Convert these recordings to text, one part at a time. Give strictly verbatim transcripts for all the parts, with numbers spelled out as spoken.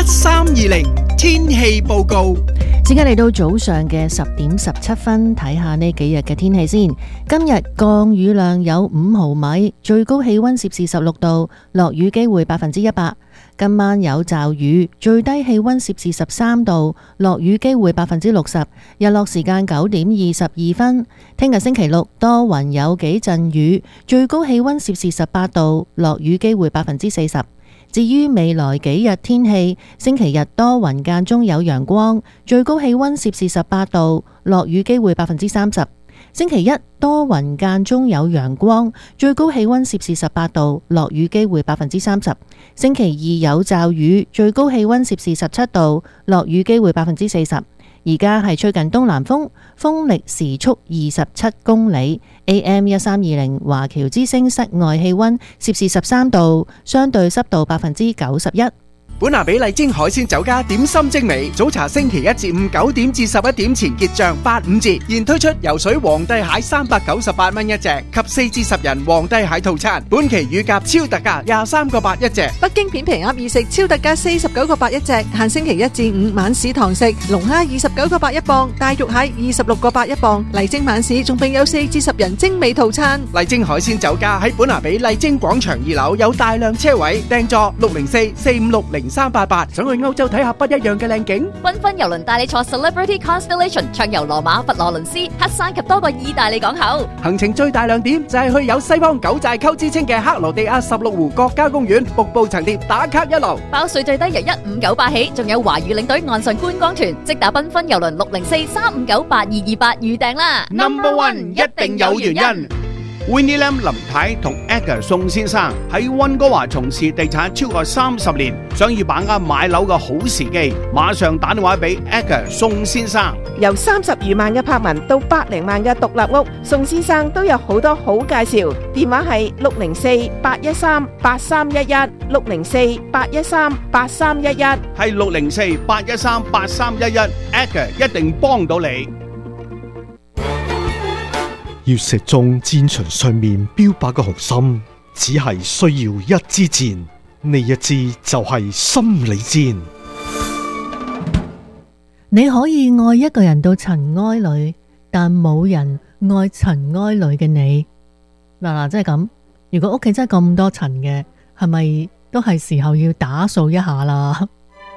三二零天氣報告。 而家嚟到早上嘅十點十七分，睇下呢幾日嘅天氣先。今日降雨量有五毫米，最高氣溫攝氏十六度，落雨機會百分之一百。今晚有驟雨，最低氣溫攝氏十三度，落雨機會百分之六十。日落時間九點二十二分。聽日星期六多雲有幾陣雨，最高氣溫攝氏十八度，落雨機會百分之四十。至於未來幾日天氣，星期日多雲間中有陽光，最高氣溫攝氏十八度，落雨機會百分之三十。星期一多雲間中有陽光，最高氣溫攝氏十八度，落雨機會百分之三十。星期二有驟雨，最高氣溫攝氏十七度，落雨機會百分之四十。而家係吹近東南風，風力時速二十七公里。A M 一三二零華僑之聲室外氣溫攝氏十三度，相對濕度百分之九十一。 本拿比麗晶海鮮酒家點心精美，早茶星期一至五九點至十一點前結賬八五折，現推出游水皇帝蟹三百九十八蚊一隻及四至十人皇帝蟹套餐，本期乳鴿超特價廿三個八一隻。 北京片皮鴨二食超特價四十九個八一隻，限星期一至五晚市堂食，龍蝦二十九個八一磅，大肉蟹二十六個八一磅。麗晶晚市仲並有四至十人精美套餐。 麗晶海鮮酒家喺本拿比麗晶廣場二樓有大量車位，訂座六零四四五六零三八八。想去歐洲睇下不一樣嘅靚景， 繽紛郵輪帶你坐 Celebrity Constellation 暢遊羅馬、佛羅倫斯、黑山及多個意大利港口。 行程最大亮點就係去有西方九寨溝之稱嘅克羅地亞十六湖國家公園，瀑布層疊打卡一流， 包稅最低由一五九八起，仲有華語領隊岸上觀光團，即打繽紛郵輪六零四三五九八二二八預訂啦。 Number One 一定有原因。Winnie Lam 林太同 Edgar 宋先生喺溫哥華從事地產超過三十年，想要把握買樓嘅好時機，馬上打電話俾 Edgar 宋先生。 由三十餘萬嘅柏文到百零萬嘅獨立屋，宋先生都有好多好介紹。電話係六零四八一三八三一一，六零四八一三八三一一， 係六零四八一三八三一一 ，Edgar 一定幫到你。 要食中戰場上面標靶嘅紅心，只係需要一支箭，呢一支就係心理戰。 你可以愛一個人到塵埃裏，但冇人愛塵埃裏嘅你。嗱嗱，真係咁。如果屋企真係咁多塵嘅，係咪都係時候要打掃一下啦？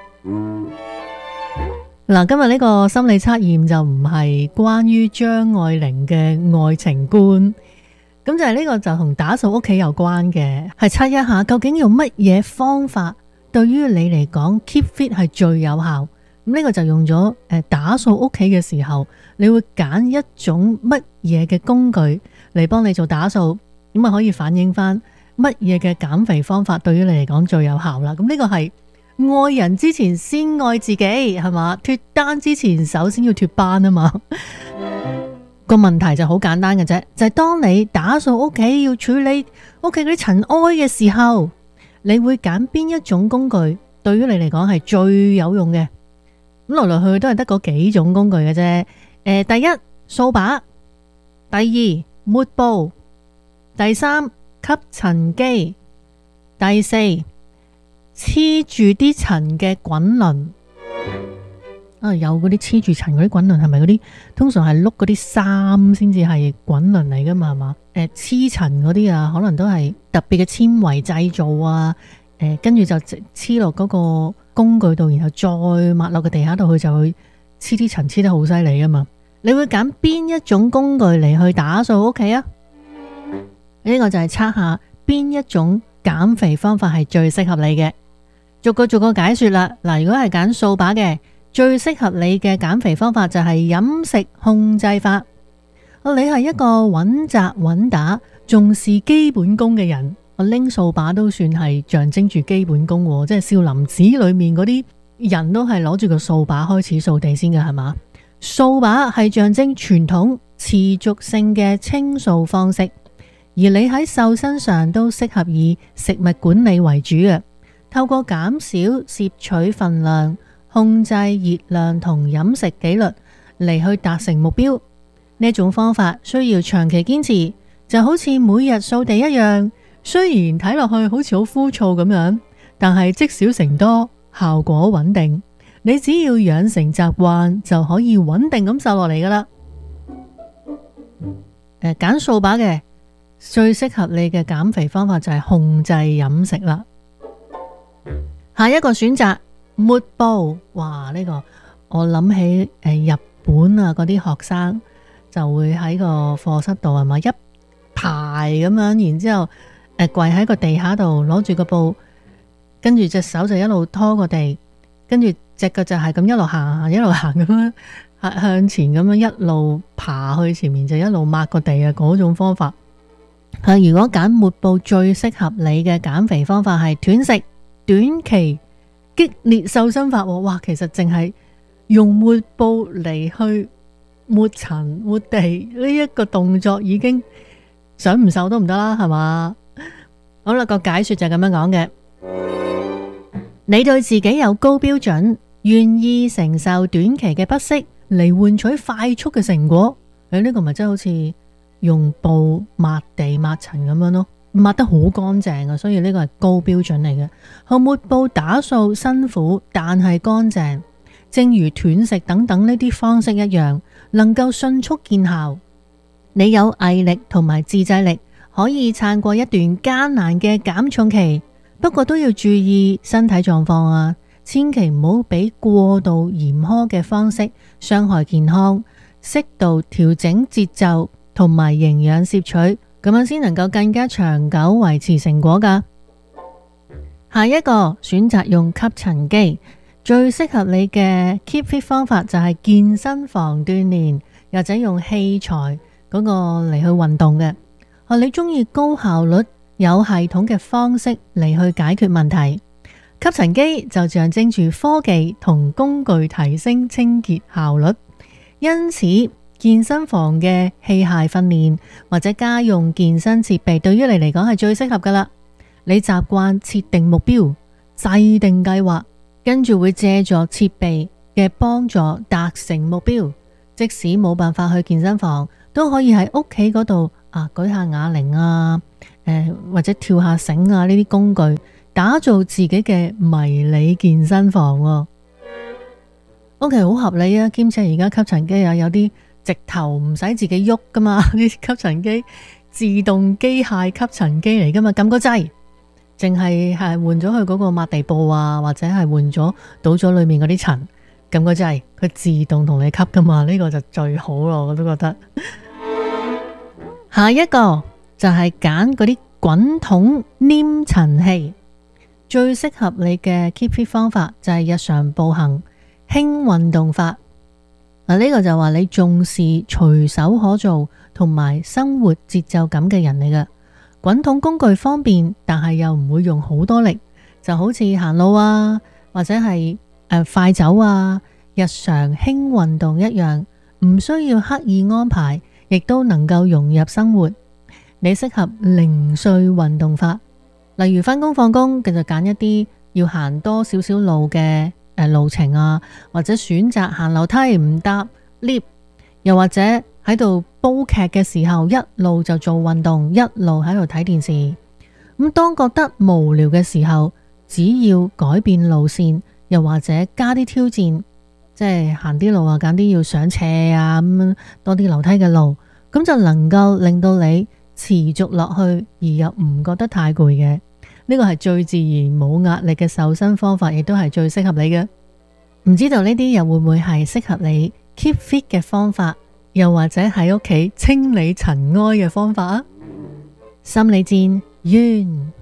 嗱，今日呢個心理測驗就唔係關於張愛玲嘅愛情觀，咁就係呢個就同打掃屋企有關嘅，係測一下究竟用乜嘢方法對於你嚟講 keep fit 係最有效。咁呢個就用咗誒打掃屋企嘅時候，你會揀一種乜嘢嘅工具嚟幫你做打掃，咁啊可以反映翻乜嘢嘅減肥方法對於你嚟講最有效啦。咁呢個係愛人之前先愛自己，係嘛？脫單之前首先要脫班啊嘛。個問題就好簡單嘅啫，就係當你打掃屋企要處理屋企嗰啲塵埃嘅時候，你會揀邊一種工具對於你嚟講係最有用嘅？咁來來去去都係得嗰幾種工具嘅啫。誒，第一掃把，第二抹布，第三吸塵機，第四黐住啲塵嘅滾輪。啊，有嗰啲黐住塵嗰啲滾輪係咪嗰啲？通常係碌嗰啲衫先至係滾輪嚟噶嘛，係嘛？誒，黐塵嗰啲啊，可能都係特別嘅纖維製造啊。誒，跟住就黐落嗰個工具度，然後再抹落個地下度，佢就會黐啲塵黐得好犀利噶嘛。你會揀邊一種工具嚟去打掃屋企啊？呢個就係測下邊一種減肥方法係最適合你嘅。逐個逐個解說啦。嗱，如果係揀掃把嘅，最適合你嘅減肥方法就係飲食控制法。你係一個穩紮穩打、重視基本功嘅人，我拎掃把都算係象徵住基本功，即係少林寺裏面嗰啲人都係攞住個掃把開始掃地先嘅，係嘛？掃把係象徵傳統持續性嘅清掃方式，而你喺瘦身上都適合以食物管理為主嘅，透過減少攝取份量、控制熱量同飲食紀律嚟去達成目標。呢種方法需要長期堅持，就好似每日掃地一樣。雖然睇落去好似好枯燥咁樣，但係積少成多效果穩定。你只要養成習慣，就可以穩定咁瘦落嚟噶啦。誒，揀掃把嘅最適合你嘅減肥方法就係控制飲食啦。下一個選擇抹布，哇！呢個我諗起誒日本啊嗰啲學生就會喺個課室度係咪一排咁樣，然之後誒跪喺個地下度攞住個布，跟住隻手就一路拖個地，跟住隻腳就係咁一路行一路行咁樣向前咁樣一路爬去前面，就一路抹個地啊嗰種方法。如果揀抹布最適合你嘅減肥方法係斷食短期激烈瘦身法，哇！其實淨係用抹布嚟去抹塵抹地呢一個動作已經想唔瘦都唔得啦，係嘛？好啦，個解說就係咁樣講嘅。你對自己有高標準，願意承受短期嘅不適嚟換取快速嘅成果，誒，呢個咪真係好似用布抹地抹塵咁樣咯，抹得好乾淨啊，所以呢個係高標準嚟嘅。學抹布打掃辛苦，但係乾淨，正如斷食等等呢啲方式一樣，能夠迅速見效。你有毅力同埋自制力，可以撐過一段艱難嘅減重期，不過都要注意身體狀況啊，千祈唔好俾過度嚴苛嘅方式傷害健康，適度調整節奏同埋營養攝取，咁樣先能夠更加長久維持成果噶。下一個選擇用吸塵機，最適合你嘅 keep fit 方法就係健身房鍛煉，或者用器材嗰個嚟去運動嘅。啊，你中意高效率有系統嘅方式嚟去解決問題，吸塵機就象徵住科技同工具提升清潔效率，因此健身房嘅器械訓練或者家用健身設備對於你嚟講係最適合噶啦。你習慣設定目標，制定計劃，跟住會借助設備嘅幫助達成目標，即使冇辦法去健身房，都可以喺屋企嗰度啊舉下啞鈴啊，誒或者跳下繩啊，呢啲工具打造自己嘅迷你健身房喎。OK， 好合理啊，兼且而家吸塵機啊有啲直頭唔使自己喐噶嘛，呢啲吸塵機自動機械吸塵機嚟噶嘛，撳個掣，淨係係換咗佢嗰個抹地布啊，或者係換咗倒咗裏面嗰啲塵，撳個掣，佢自動同你吸噶嘛，呢個就最好咯，我都覺得。下一個就係揀嗰啲滾筒黏塵器，最適合你嘅 keep fit 方法就係日常步行輕運動法。嗱，呢個就話你重視隨手可做同埋生活節奏感嘅人嚟嘅。滾筒工具方便，但係又唔會用好多力，就好似行路啊，或者係誒、呃、快走啊，日常輕運動一樣，唔需要刻意安排，亦都能夠融入生活。你適合零碎運動法，例如返工放工，佢就揀一啲要行多少少路嘅誒路程啊，或者選擇行樓梯唔搭 lift， 又或者喺度煲劇嘅時候，一路就做運動，一路喺度睇電視。咁當覺得無聊嘅時候，只要改變路線，又或者加啲挑戰，即係行啲路啊，揀啲要上斜啊，咁多啲樓梯嘅路，咁就能夠令到你持續落去，而又唔覺得太攰嘅。呢個係最自然冇壓力嘅瘦身方法，亦都係最適合你嘅。唔知道呢啲又會唔會係適合你 keep fit 嘅方法，又或者喺屋企清理塵埃嘅方法啊？心理戰完。